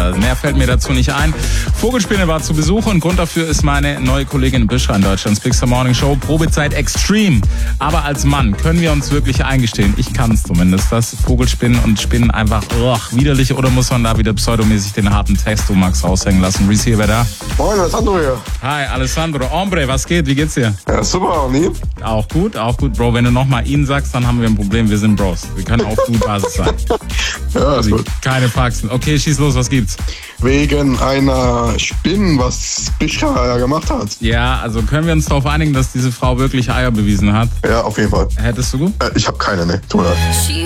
weiter. Mehr fällt mir dazu nicht ein. Vogelspinne war zu Besuch und Grund dafür ist meine neue Kollegin Bischra in Deutschlands Big Star Morning Show. Probezeit extreme. Aber als Mann können wir uns wirklich eingestehen, ich kann es zumindest, dass Vogelspinnen und Spinnen einfach widerlich, oder muss man da wieder pseudomäßig den harten Testo-Max raushängen lassen? Reese hier, wer da? Moin, Alessandro hier. Hi, Alessandro. Hombre, was geht? Wie geht's dir? Ja, super, und Ihnen? Auch gut, Bro. Wenn du nochmal ihn sagst, dann haben wir ein Problem. Wir sind Bros. Wir können auf gut Basis sein. Ja, ist gut. Keine Faxen. Okay, schieß los, was gibt's? Wegen einer Spinne, was Bischra ja gemacht hat. Ja, also können wir uns darauf einigen, dass diese Frau wirklich Eier bewiesen hat? Ja, auf jeden Fall. Hättest du gut? Ich habe keine, ne. Tut mir leid.